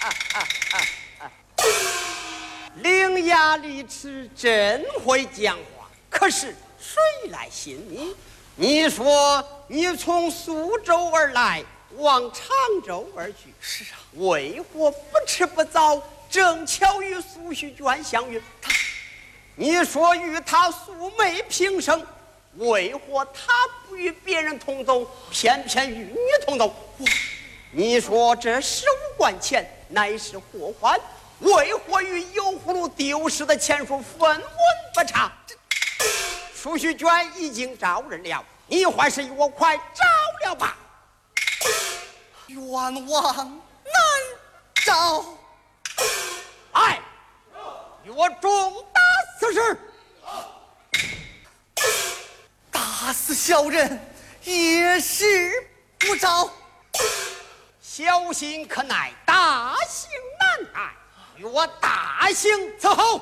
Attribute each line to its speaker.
Speaker 1: 伶牙俐齿，真会讲话。可是谁来信你？你说你从苏州而来，往常州而去。
Speaker 2: 是啊，
Speaker 1: 为何不吃不早？正巧与苏旭娟相遇。你说与他素昧平生，为何他不与别人同走，偏偏与你同走？你说这15贯钱乃是祸患，为何与油葫芦丢失的钱数分文不差？苏旭娟已经招认了，你还是与我快招了吧。
Speaker 2: 冤枉难招。
Speaker 1: 哎，与我重打此事。
Speaker 2: 打死小人也是不招。
Speaker 1: 小心可乃大刑难改，与我大刑伺候。